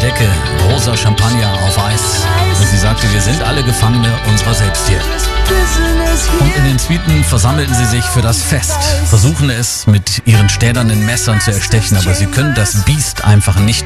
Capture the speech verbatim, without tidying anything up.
Decke, rosa Champagner auf Eis. Und sie sagte, wir sind alle Gefangene unserer selbst hier. Und in den Suiten versammelten sie sich für das Fest, versuchen es mit ihren stählernen Messern zu erstechen, aber sie können das Biest einfach nicht